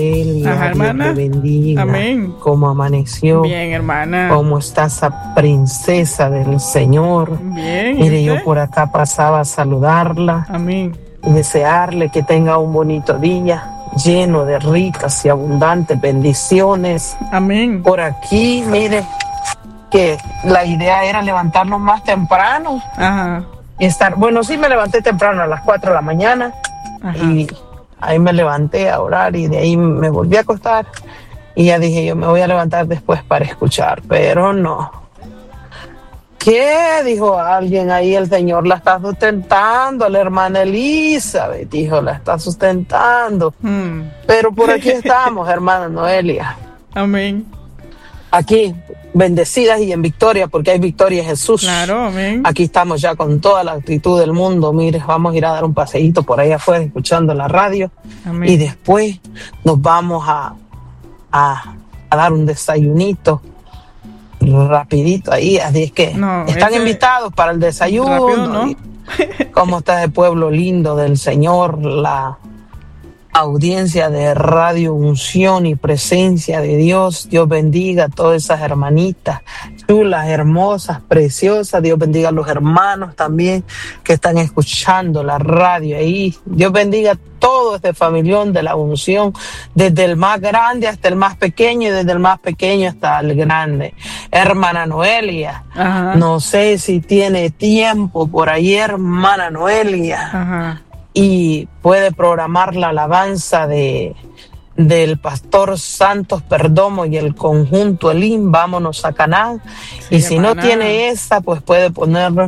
Noelia. Ajá, hermana. Dios te bendiga. Amén. ¿Cómo amaneció? Bien, hermana. ¿Cómo está esa princesa del Señor? Bien. Mire, yo por acá pasaba a saludarla. Amén. Y desearle que tenga un bonito día lleno de ricas y abundantes bendiciones. Amén. Por aquí, mire, que la idea era levantarnos más temprano. Ajá. Y estar, bueno, sí me levanté temprano a las 4 de la mañana. Ajá. Y ahí me levanté a orar y de ahí me volví a acostar. Y ya dije, yo me voy a levantar después para escuchar, pero no. ¿Qué? Dijo alguien ahí, el Señor la está sustentando, la hermana Elizabeth, dijo, la está sustentando. Pero por aquí estamos, hermana Noelia. Amén. Aquí, bendecidas y en victoria, porque hay victoria en Jesús. Claro, amén. Aquí estamos ya con toda la actitud del mundo. Mire, vamos a ir a dar un paseíto por ahí afuera, escuchando la radio. Amén. Y después nos vamos a dar un desayunito rapidito ahí, así es que están invitados para el desayuno. Rápido, ¿no? Cómo está el pueblo lindo del Señor, la audiencia de Radio Unción y Presencia de Dios. Dios bendiga a todas esas hermanitas chulas, hermosas, preciosas. Dios bendiga a los hermanos también que están escuchando la radio ahí. Dios bendiga a todo este familión de la Unción, desde el más grande hasta el más pequeño y desde el más pequeño hasta el grande. Hermana Noelia, ajá, no sé si tiene tiempo por ahí, hermana Noelia, ajá, y puede programar la alabanza del pastor Santos Perdomo y el conjunto Elim, vámonos a Canaán. Sí, y si hermana no tiene esa, pues puede poner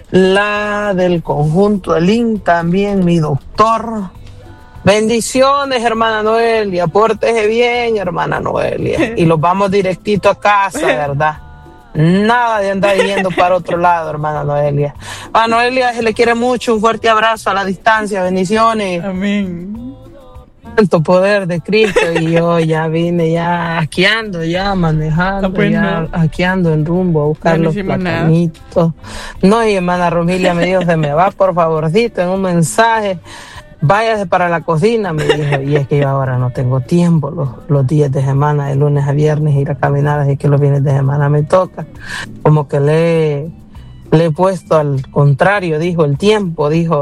la del conjunto Elim también, mi doctor. Bendiciones, hermana Noelia, pórtese bien, hermana Noelia, y los vamos directito a casa, ¿verdad? Nada de andar yendo para otro lado, hermana Noelia. A Noelia se le quiere mucho, un fuerte abrazo a la distancia, bendiciones. Amén. Tanto poder de Cristo, y yo ya vine ya esquiando, ya manejando, pues ya esquiando en rumbo a buscar los platanitos. No, y hermana Romilia me dijo, se me va por favorcito en un mensaje. Váyase para la cocina, me dijo, y es que yo ahora no tengo tiempo los días de semana, de lunes a viernes, ir a caminar, así que los fines de semana me toca. Como que le he puesto al contrario, dijo, el tiempo, dijo,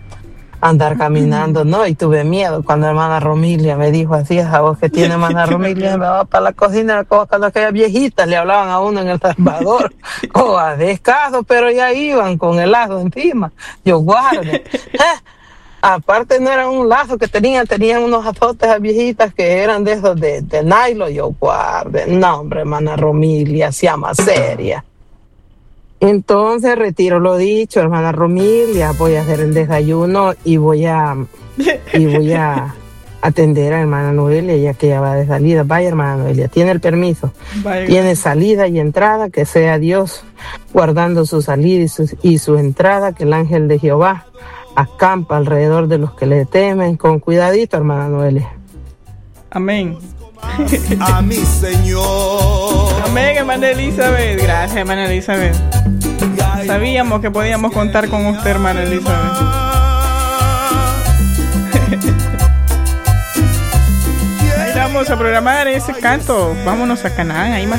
andar caminando, no, y tuve miedo cuando hermana Romilia me dijo así, esa voz que tiene hermana Romilia, me va para la cocina, como cuando aquellas viejitas le hablaban a uno en El Salvador, o a descaso, pero ya iban con el lazo encima, yo guarde. Aparte no era un lazo que tenían unos azotes viejitas que eran de esos de nylon, yo guarde. No, hombre, hermana Romilia, sea más seria. Entonces retiro lo dicho, hermana Romilia, voy a hacer el desayuno y voy a atender a hermana Noelia, ya que ella va de salida. Vaya, hermana Noelia, tiene el permiso. Vaya. Tiene salida y entrada, que sea Dios guardando su salida y su entrada, que el ángel de Jehová acampa alrededor de los que le temen. Con cuidadito, hermana Noelia. Amén. A mi Señor. Amén, hermana Elizabeth. Gracias, hermana Elizabeth. Sabíamos que podíamos contar con usted, hermana Elizabeth. Ahí vamos a programar ese canto. Vámonos a Canaán. Ahí más